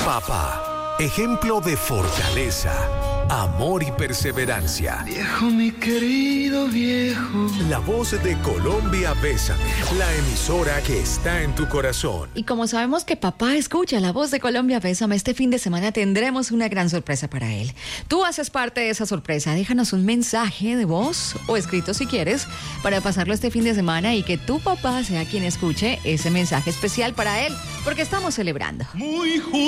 Papá, ejemplo de fortaleza, amor y perseverancia. Viejo, mi querido viejo. La voz de Colombia, Bésame, la emisora que está en tu corazón. Y como sabemos que papá escucha la voz de Colombia, Bésame, este fin de semana tendremos una gran sorpresa para él. Tú haces parte de esa sorpresa. Déjanos un mensaje de voz o escrito si quieres para pasarlo este fin de semana y que tu papá sea quien escuche ese mensaje especial para él, porque estamos celebrando. Muy